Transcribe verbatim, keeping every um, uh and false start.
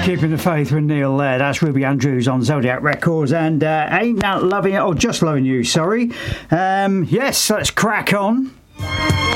Keeping the Faith with Neil there. That's Ruby Andrews on Zodiac Records, and uh, Ain't That Loving It, or Just Loving You, sorry. Um, yes, let's crack on.